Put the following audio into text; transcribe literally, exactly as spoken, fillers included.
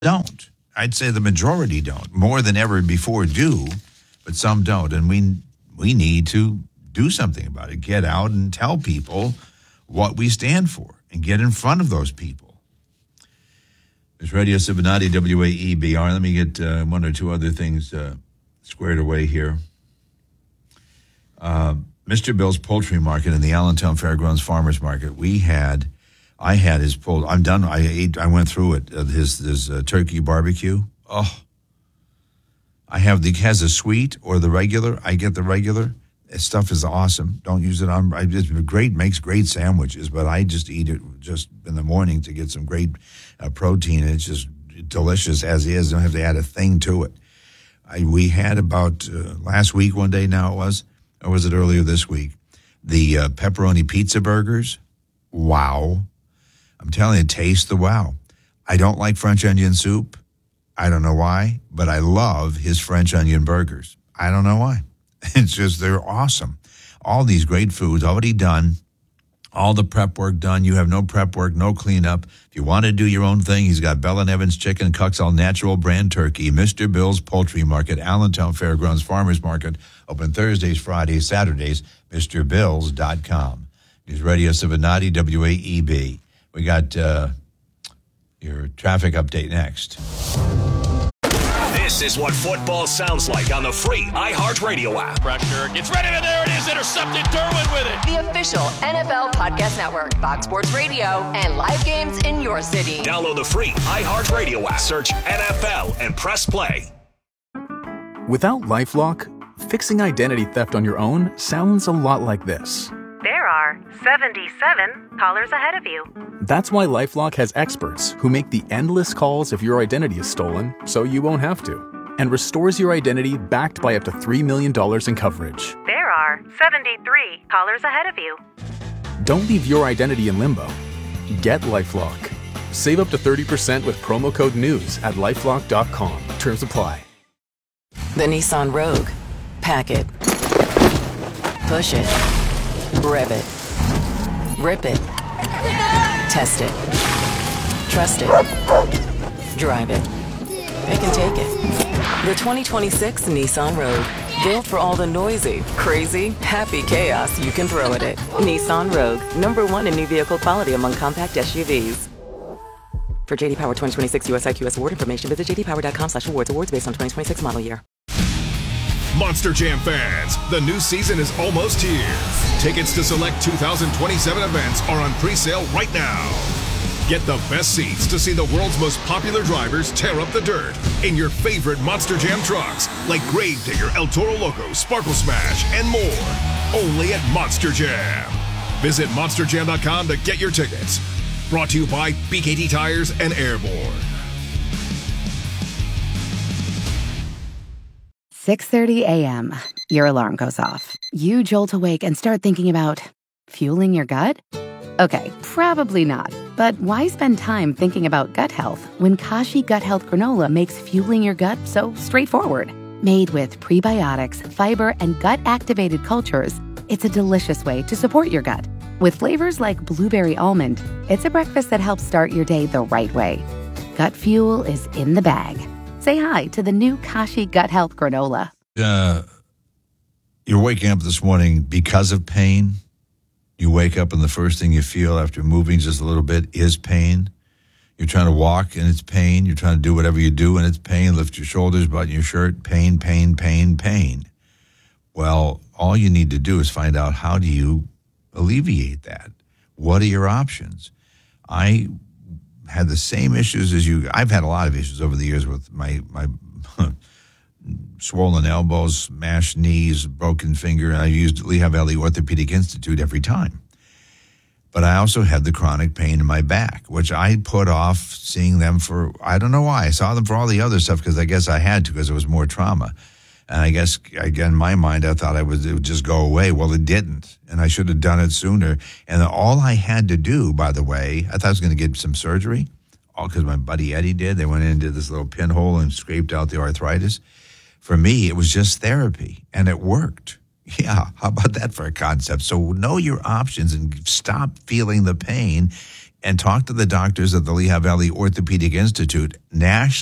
don't. I'd say the majority don't. More than ever before do, but some don't. And we we need to do something about it. Get out and tell people what we stand for and get in front of those people. It's Radio Cincinnati, W A E B R. Let me get uh, one or two other things uh, squared away here. Uh, Mister Bill's Poultry Market in the Allentown Fairgrounds Farmers Market. We had, I had his poultry. I'm done. I ate. I went through it. Uh, his his uh, turkey barbecue. Oh, I have the has a sweet or the regular. I get the regular. This stuff is awesome. Don't use it on. I just great makes great sandwiches, but I just eat it just in the morning to get some great uh, protein. It's just delicious as is. Don't have to add a thing to it. I, we had about uh, last week one day. Now it was. Or was it earlier this week? The uh, pepperoni pizza burgers. Wow. I'm telling you, taste the wow. I don't like French onion soup. I don't know why, but I love his French onion burgers. I don't know why. It's just, they're awesome. All these great foods already done. All the prep work done. You have no prep work, no cleanup. If you want to do your own thing, he's got Bell and Evans Chicken, Cucks All Natural Brand Turkey, Mister Bill's Poultry Market, Allentown Fairgrounds Farmers Market, open Thursdays, Fridays, Saturdays, Mr Bills dot com. News Radio Cincinnati, W A E B. We got uh, your traffic update next. This is what football sounds like on the free iHeartRadio app. Pressure gets ready, and there it is, intercepted. Derwin with it. The official N F L Podcast Network, Fox Sports Radio, and live games in your city. Download the free iHeartRadio app. Search N F L and press play. Without LifeLock, fixing identity theft on your own sounds a lot like this. There are seventy-seven callers ahead of you. That's why LifeLock has experts who make the endless calls if your identity is stolen, so you won't have to, and restores your identity backed by up to three million dollars in coverage. There are seventy-three callers ahead of you. Don't leave your identity in limbo. Get LifeLock. Save up to thirty percent with promo code NEWS at LifeLock dot com. Terms apply. The Nissan Rogue. Pack it. Push it. Rev it. Rip it. Test it. Trust it. Drive it. It can take it. The twenty twenty-six Nissan Rogue. Built for all the noisy, crazy, happy chaos you can throw at it. Nissan Rogue. Number one in new vehicle quality among compact S U Vs. For J D Power twenty twenty-six U S I Q S award information, visit j d power dot com slash awards. Awards based on twenty twenty-six model year. Monster Jam fans, the new season is almost here. Tickets to select two thousand twenty-seven events are on pre-sale right now. Get the best seats to see the world's most popular drivers tear up the dirt in your favorite Monster Jam trucks, like Gravedigger, El Toro Loco, Sparkle Smash, and more. Only at Monster Jam. Visit monster jam dot com to get your tickets. Brought to you by B K T Tires and Airborne. six thirty a.m. Your alarm goes off. You jolt awake and start thinking about fueling your gut? Okay, probably not. But why spend time thinking about gut health when Kashi Gut Health Granola makes fueling your gut so straightforward? Made with prebiotics, fiber, and gut-activated cultures, it's a delicious way to support your gut. With flavors like blueberry almond, it's a breakfast that helps start your day the right way. Gut fuel is in the bag. Say hi to the new Kashi Gut Health Granola. Uh, you're waking up this morning because of pain. You wake up and the first thing you feel after moving just a little bit is pain. You're trying to walk and it's pain. You're trying to do whatever you do and it's pain. Lift your shoulders, button your shirt, pain, pain, pain, pain. Well, all you need to do is find out, how do you alleviate that? What are your options? I had the same issues as you. I've had a lot of issues over the years with my my swollen elbows, smashed knees, broken finger. I used Lehigh Valley Orthopedic Institute every time. But I also had the chronic pain in my back, which I put off seeing them for, I don't know why. I saw them for all the other stuff because I guess I had to, because it was more trauma. And I guess, again, in my mind, I thought I was, it would just go away. Well, it didn't. And I should have done it sooner. And all I had to do, by the way, I thought I was going to get some surgery, all because my buddy Eddie did. They went in and did this little pinhole and scraped out the arthritis. For me, it was just therapy, and it worked. Yeah, how about that for a concept? So know your options and stop feeling the pain and talk to the doctors at the Lehigh Valley Orthopedic Institute. Nash